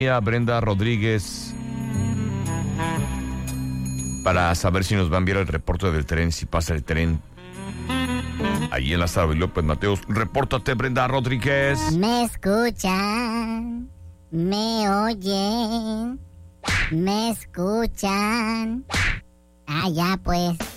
Brenda Rodríguez para saber si nos va a enviar el reporte del tren, si pasa el tren ahí en la Sara y López Mateos. Repórtate, Brenda Rodríguez. Me escuchan, me oyen, me escuchan. Ah, ya pues.